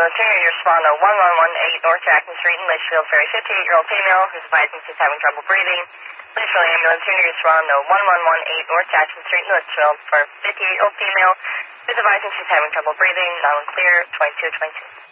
ambulance here. You respond to 1118 North Jackson Street in Litchfield for a 58-year-old female who's advising she's having trouble breathing. Litchfield ambulance here. You respond to 1118 North Jackson Street in Litchfield for a 58-year-old female who's advising she's having trouble breathing. Now and clear, 2222.